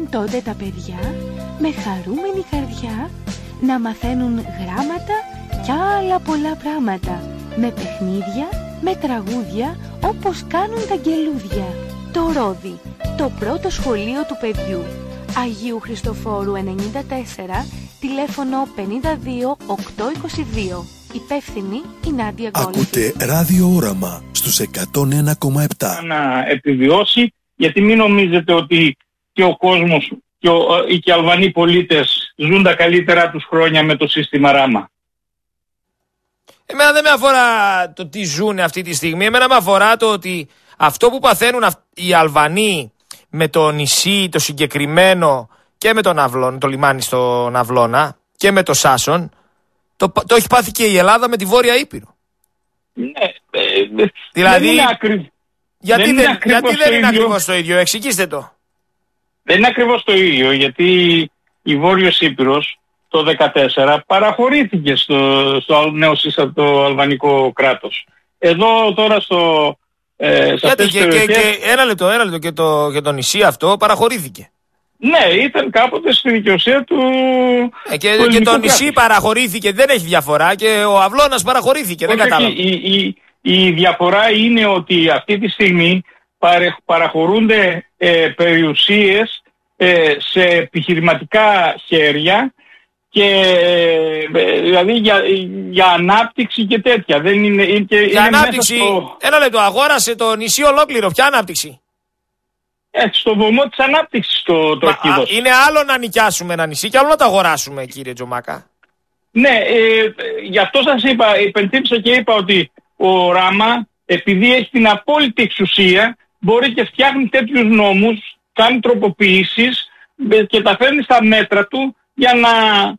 άρχισαν τότε τα παιδιά με χαρούμενη καρδιά να μαθαίνουν γράμματα κι άλλα πολλά πράγματα, με παιχνίδια, με τραγούδια, όπως κάνουν τα αγγελούδια. Το Ρόδι, το πρώτο σχολείο του παιδιού. Αγίου Χριστοφόρου 94, τηλέφωνο 52 822. Υπεύθυνη η Νάντια Γκόλφη. Ακούτε Ράδιο Όραμα στους 101,7. Να επιβιώσει, γιατί μην νομίζετε ότι και ο κόσμος και οι Αλβανοί πολίτες ζουν τα καλύτερα τους χρόνια με το σύστημα Ράμα. Εμένα δεν με αφορά το τι ζουν αυτή τη στιγμή. Εμένα με αφορά το ότι αυτό που παθαίνουν οι Αλβανοί με το νησί το συγκεκριμένο και με τον Αυλώνα, το λιμάνι στον Αυλώνα και με το Σάσον, το έχει πάθει και η Ελλάδα με τη Βόρεια Ήπειρο. Ναι, δηλαδή, γιατί δεν είναι ίδιο. ακριβώς το ίδιο, εξηγήστε το. Δεν είναι ακριβώς το ίδιο, γιατί η Βόρειος Ήπειρος το 2014 παραχωρήθηκε στο νέο σύστατο αλβανικό κράτος. Εδώ τώρα σε αυτές τις περιοχές... Και ένα λεπτό, και το νησί αυτό παραχωρήθηκε. Ναι, ήταν κάποτε στη δικαιοσία του... και το νησί παραχωρήθηκε, δεν έχει διαφορά, και ο Αυλώνας παραχωρήθηκε, δεν κατάλαβα. Η διαφορά είναι ότι αυτή τη στιγμή παραχωρούνται περιουσίες σε επιχειρηματικά χέρια, και δηλαδή για ανάπτυξη και τέτοια. Δεν είναι, για ανάπτυξη, ένα λεπτό, αγόρασε το νησί ολόκληρο, ποια ανάπτυξη? Στο βωμό της ανάπτυξης το έχει δώσει. Είναι άλλο να νοικιάσουμε ένα νησί και άλλο να το αγοράσουμε, κύριε Τζομάκα. Ναι, γι' αυτό σας είπα, υπενθύμισα και είπα ότι ο Ράμα, επειδή έχει την απόλυτη εξουσία, μπορεί και φτιάχνει τέτοιους νόμους, κάνει τροποποιήσεις και τα φέρνει στα μέτρα του για να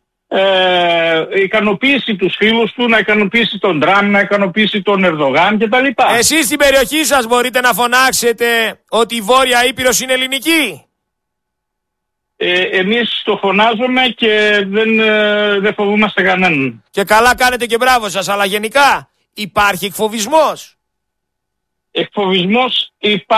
ικανοποιήσει τους φίλους του, να ικανοποιήσει τον Τραμπ, να ικανοποιήσει τον Ερδογάν κτλ. Εσείς στην περιοχή σας μπορείτε να φωνάξετε ότι η Βόρεια Ήπειρος είναι ελληνική? Εμείς το φωνάζουμε και δεν φοβούμαστε κανέναν. Και καλά κάνετε και μπράβο σας, αλλά γενικά υπάρχει εκφοβισμός? Εκφοβισμός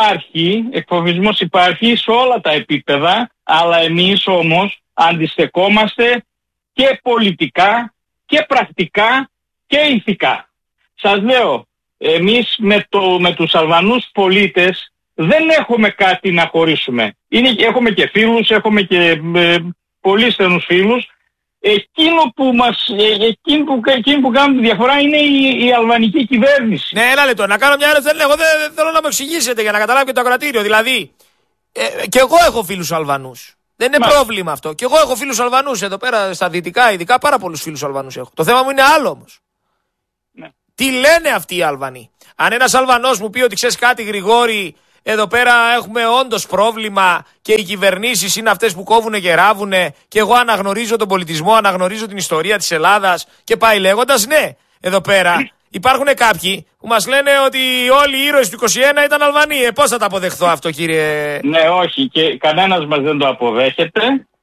υπάρχει σε όλα τα επίπεδα, αλλά εμείς όμως αντιστεκόμαστε και πολιτικά και πρακτικά και ηθικά. Σας λέω, εμείς με τους Αλβανούς πολίτες δεν έχουμε κάτι να χωρίσουμε. Έχουμε και φίλους, έχουμε και πολύ στενούς φίλους. Εκείνο που κάνουν τη διαφορά είναι η αλβανική κυβέρνηση. Ναι, ένα λεπτό, να κάνω μια ερώτηση. Εγώ δεν θέλω να μου εξηγήσετε για να καταλάβει και το ακροατήριο. Δηλαδή, και εγώ έχω φίλους Αλβανούς. Δεν είναι πρόβλημα αυτό. Και εγώ έχω φίλους Αλβανούς εδώ πέρα στα δυτικά, ειδικά πάρα πολλούς φίλους Αλβανούς έχω. Το θέμα μου είναι άλλο όμως. Ναι. Τι λένε αυτοί οι Αλβανοί? Αν ένας Αλβανός μου πει ότι ξέρεις κάτι, Γρηγόρη, εδώ πέρα έχουμε όντως πρόβλημα και οι κυβερνήσεις είναι αυτές που κόβουνε και ράβουνε, και εγώ αναγνωρίζω τον πολιτισμό, αναγνωρίζω την ιστορία της Ελλάδας και πάει λέγοντας, ναι, εδώ πέρα υπάρχουν κάποιοι που μας λένε ότι όλοι οι ήρωες του 21 ήταν Αλβανοί. Πώς θα τα αποδεχθώ αυτό, κύριε? Ναι, όχι, και κανένας μας δεν το αποδέχεται.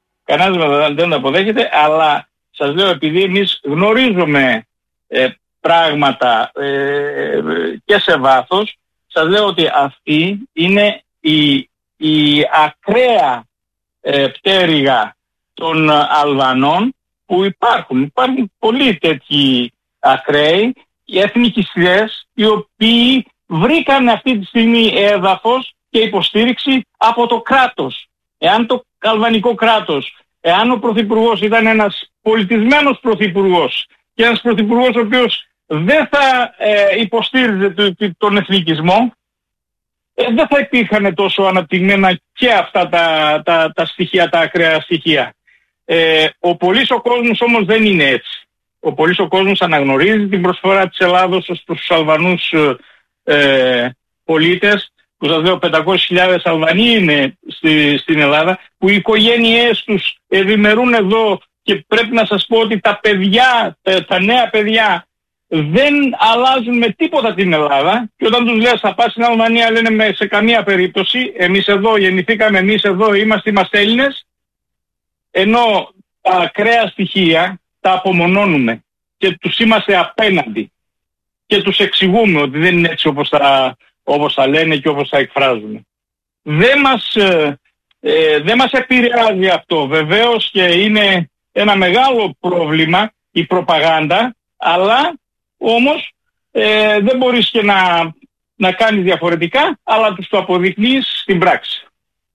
Αλλά σας λέω, επειδή εμείς γνωρίζουμε πράγματα και σε βάθος, σας λέω ότι αυτή είναι η ακραία πτέρυγα των Αλβανών που υπάρχουν. Υπάρχουν πολλοί τέτοιοι ακραίοι, οι εθνικιστές, οι οποίοι βρήκαν αυτή τη στιγμή έδαφος και υποστήριξη από το κράτος. Εάν το αλβανικό κράτος, εάν ο πρωθυπουργός ήταν ένας πολιτισμένος πρωθυπουργός και ένας πρωθυπουργός ο οποίος δεν θα υποστήριζε τον εθνικισμό, δεν θα υπήρχαν τόσο αναπτυγμένα και αυτά τα στοιχεία, τα ακραία στοιχεία. Ο πολύς ο κόσμος όμως δεν είναι έτσι. Ο πολύς ο κόσμος αναγνωρίζει την προσφορά της Ελλάδος ως προς τους Αλβανούς πολίτες, που σας λέω 500.000 Αλβανοί είναι στην Ελλάδα, που οι οικογένειές τους ευημερούν εδώ, και πρέπει να σας πω ότι τα παιδιά, τα νέα παιδιά δεν αλλάζουν με τίποτα την Ελλάδα, και όταν τους λες θα πας στην Αλβανία λένε σε καμία περίπτωση, εμείς εδώ γεννηθήκαμε, εμείς εδώ είμαστε Έλληνες, ενώ τα ακραία στοιχεία τα απομονώνουμε και τους είμαστε απέναντι και τους εξηγούμε ότι δεν είναι έτσι όπως τα λένε και όπως τα εκφράζουν. Δεν μας Δεν μας επηρεάζει αυτό. Βεβαίως και είναι ένα μεγάλο πρόβλημα η προπαγάνδα, αλλά όμως δεν μπορείς και να κάνεις διαφορετικά, αλλά τους το αποδεικνύεις στην πράξη.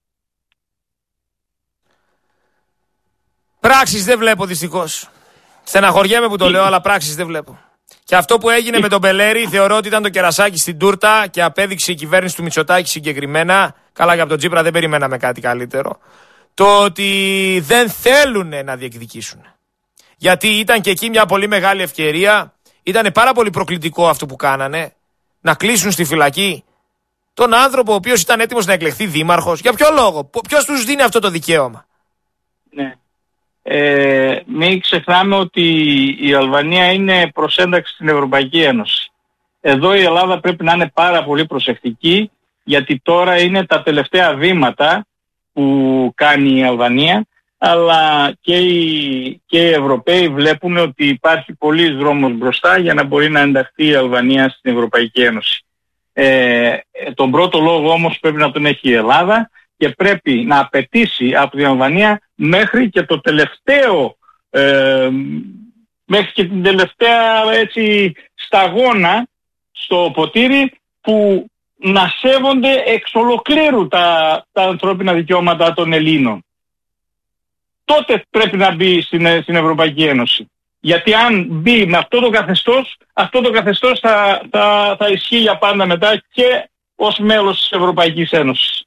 Πράξεις δεν βλέπω δυστυχώς. Στεναχωριέμαι που το λέω, αλλά πράξεις δεν βλέπω. Και αυτό που έγινε με τον Μπελέρη θεωρώ ότι ήταν το κερασάκι στην τούρτα και απέδειξε η κυβέρνηση του Μητσοτάκη συγκεκριμένα. Καλά, και από τον Τσίπρα δεν περιμέναμε κάτι καλύτερο. Το ότι δεν θέλουν να διεκδικήσουν. Γιατί ήταν και εκεί μια πολύ μεγάλη ευκαιρία. Ήταν πάρα πολύ προκλητικό αυτό που κάνανε. Να κλείσουν στη φυλακή τον άνθρωπο ο οποίος ήταν έτοιμος να εκλεχθεί δήμαρχος. Για ποιο λόγο, ποιος τους δίνει αυτό το δικαίωμα? Ναι. Μην ξεχνάμε ότι η Αλβανία είναι προς ένταξη στην Ευρωπαϊκή Ένωση. Εδώ η Ελλάδα πρέπει να είναι πάρα πολύ προσεκτική, γιατί τώρα είναι τα τελευταία βήματα που κάνει η Αλβανία, αλλά και οι Ευρωπαίοι βλέπουν ότι υπάρχει πολλής δρόμος μπροστά για να μπορεί να ενταχθεί η Αλβανία στην Ευρωπαϊκή Ένωση. Τον πρώτο λόγο όμως πρέπει να τον έχει η Ελλάδα και πρέπει να απαιτήσει από την Αλβανία μέχρι και το τελευταίο, μέχρι και την τελευταία έτσι σταγόνα στο ποτήρι, που να σέβονται εξ ολοκλήρου τα ανθρώπινα δικαιώματα των Ελλήνων. Τότε πρέπει να μπει στην Ευρωπαϊκή Ένωση. Γιατί αν μπει με αυτό το καθεστώς θα ισχύει για πάντα μετά και ως μέλος της Ευρωπαϊκής Ένωσης.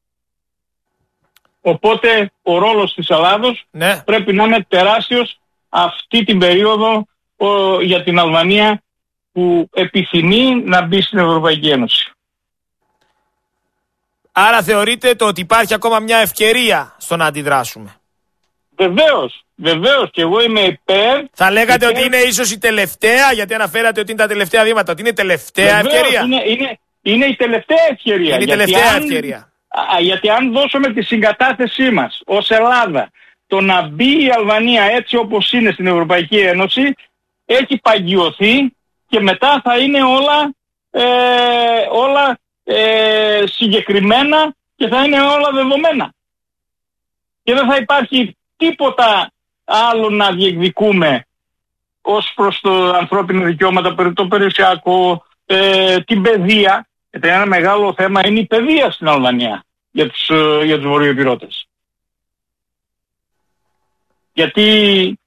Οπότε ο ρόλος της Ελλάδος πρέπει να είναι τεράστιος αυτή την περίοδο για την Αλβανία που επιθυμεί να μπει στην Ευρωπαϊκή Ένωση. Άρα θεωρείτε το ότι υπάρχει ακόμα μια ευκαιρία στο να αντιδράσουμε? Βεβαίως και εγώ είμαι υπέρ. Θα λέγατε ότι είναι ίσως η τελευταία, γιατί αναφέρατε ότι είναι τα τελευταία βήματα, ότι είναι η τελευταία ευκαιρία? Είναι η τελευταία ευκαιρία. Είναι η τελευταία ευκαιρία. Γιατί αν δώσουμε τη συγκατάθεσή μας ως Ελλάδα, το να μπει η Αλβανία έτσι όπως είναι στην Ευρωπαϊκή Ένωση, έχει παγιωθεί και μετά θα είναι όλα συγκεκριμένα και θα είναι όλα δεδομένα. Και δεν θα υπάρχει τίποτα άλλο να διεκδικούμε ως προς το ανθρώπινο δικαιώματα, το περιουσιακό, την παιδεία. Γιατί ένα μεγάλο θέμα είναι η παιδεία στην Αλβανία για τους βορειοϊπηρώτες. Γιατί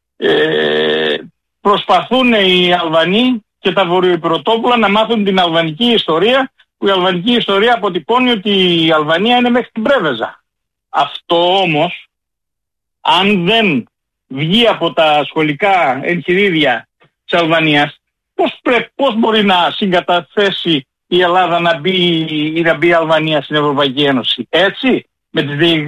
προσπαθούν οι Αλβανοί και τα βορειοϊπηρωτόπουλα να μάθουν την αλβανική ιστορία, που η αλβανική ιστορία αποτυπώνει ότι η Αλβανία είναι μέχρι την Πρέβεζα. Αυτό όμως, αν δεν βγει από τα σχολικά εγχειρίδια της Αλβανίας, πώς μπορεί να συγκαταθέσει η Ελλάδα να μπει η Αλβανία στην Ευρωπαϊκή Ένωση? Έτσι, με τις